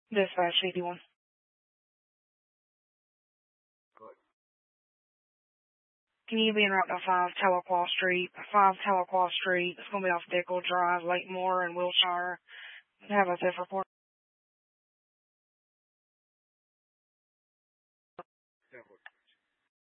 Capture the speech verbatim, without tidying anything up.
Dispatch eighty-one. Can you be en route to five Tahlequah Street? five Tahlequah Street. It's going to be off Dickel Drive, Lake Moore, and Wilshire. Have a theft report.